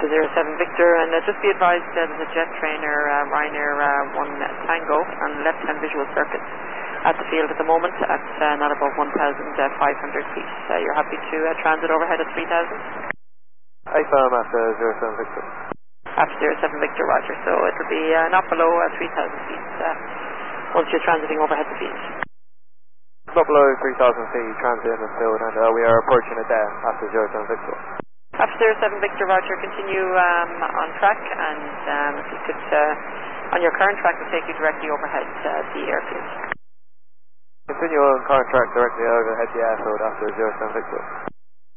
After 07 Victor, and just be advised there's a jet trainer, Ryanair 1 Tango, on left-hand visual circuit at the field at the moment at not above 1,500 feet. You're happy to transit overhead at 3,000? I firm after 07 Victor. After 07 Victor, roger. So it'll be not below 3,000 feet once you're transiting overhead the field. Not below 3,000 feet, transiting the field, and we are approaching it there after 07 Victor. After 07 Victor, roger, continue on track, and if you could, on your current track, will take you directly overhead the airfield. Continue on current track directly overhead the airfield after 07 Victor.